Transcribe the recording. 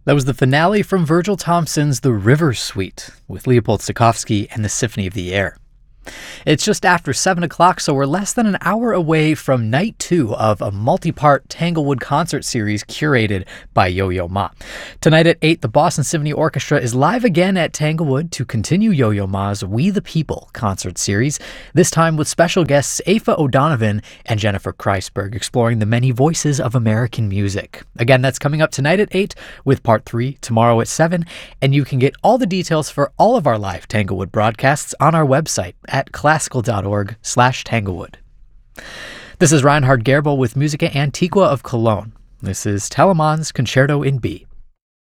That was the finale from Virgil Thomson's The River Suite with Leopold Stokowski and the Symphony of the Air. It's just after 7 o'clock, so we're less than an hour away from night 2 of a multi-part Tanglewood concert series curated by Yo-Yo Ma. Tonight at 8, the Boston Symphony Orchestra is live again at Tanglewood to continue Yo-Yo Ma's We the People concert series, this time with special guests Aoife O'Donovan and Jennifer Kreisberg, exploring the many voices of American music. Again, that's coming up tonight at 8 with part 3 tomorrow at 7, and you can get all the details for all of our live Tanglewood broadcasts on our website at classical.org/Tanglewood. This is Reinhard Gerbel with Musica Antiqua of Cologne. This is Telemann's Concerto in B.